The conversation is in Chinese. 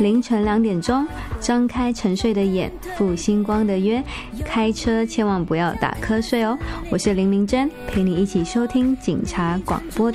凌晨2点钟，张开沉睡的眼，赴星光的约，开车千万不要打瞌睡哦。我是林玲珍，陪你一起收听警察广播